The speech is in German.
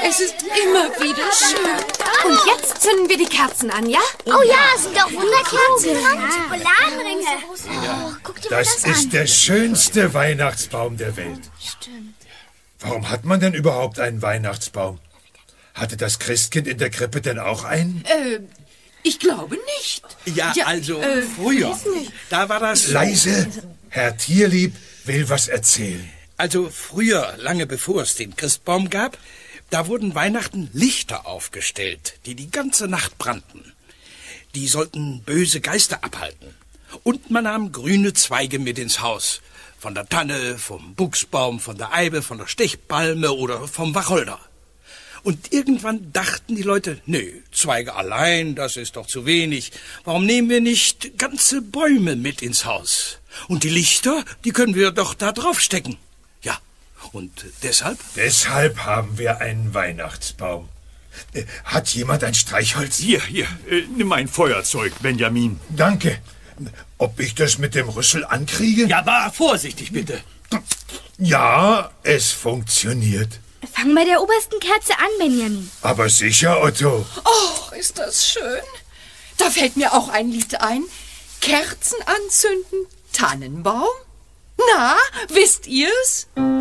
Es ist immer wieder schön. Und jetzt zünden wir die Kerzen an, ja? Oh ja, sind doch Wunderkerzen dran. Schokoladenringe. Ja, guck dir mal das das an. ist der schönste Weihnachtsbaum der Welt. Stimmt. Warum hat man denn überhaupt einen Weihnachtsbaum? Hatte das Christkind in der Krippe denn auch einen? Ich glaube nicht. Ja, also früher. Da war das... Leise, Herr Tierlieb will was erzählen. Also früher, lange bevor es den Christbaum gab, da wurden Weihnachten Lichter aufgestellt, die die ganze Nacht brannten. Die sollten böse Geister abhalten. Und man nahm grüne Zweige mit ins Haus. Von der Tanne, vom Buchsbaum, von der Eibe, von der Stechpalme oder vom Wacholder. Und irgendwann dachten die Leute, nö, Zweige allein, das ist doch zu wenig. Warum nehmen wir nicht ganze Bäume mit ins Haus? Und die Lichter, die können wir doch da draufstecken. Ja, und deshalb? Deshalb haben wir einen Weihnachtsbaum. Hat jemand ein Streichholz? Hier, nimm ein Feuerzeug, Benjamin. Danke. Ob ich das mit dem Rüssel ankriege? Ja, aber vorsichtig bitte. Ja, es funktioniert. Fang bei der obersten Kerze an, Benjamin. Aber sicher, Otto. Oh, ist das schön. Da fällt mir auch ein Lied ein. Kerzen anzünden, Tannenbaum. Na, wisst ihr's?